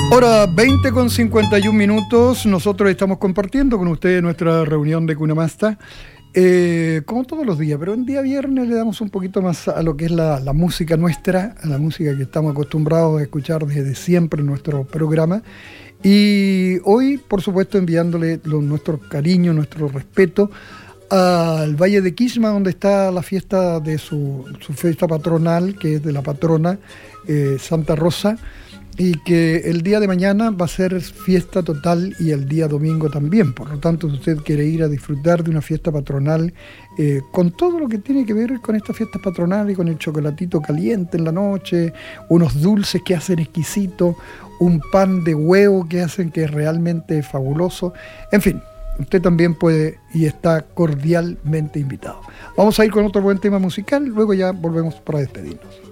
Hora 20 con 51 minutos. Nosotros estamos compartiendo con ustedes nuestra reunión de Cunamasta, como todos los días, pero en día viernes le damos un poquito más a lo que es la música nuestra, a la música que estamos acostumbrados a escuchar desde siempre en nuestro programa. Y hoy, por supuesto, enviándole nuestro cariño, nuestro respeto al Valle de Quisma, donde está la fiesta de su fiesta patronal, que es de la patrona Santa Rosa, y que el día de mañana va a ser fiesta total y el día domingo también. Por lo tanto, si usted quiere ir a disfrutar de una fiesta patronal con todo lo que tiene que ver con esta fiesta patronal y con el chocolatito caliente en la noche, unos dulces que hacen exquisito, un pan de huevo que hacen que es realmente fabuloso, en fin, usted también puede y está cordialmente invitado. Vamos a ir con otro buen tema musical, luego ya volvemos para despedirnos.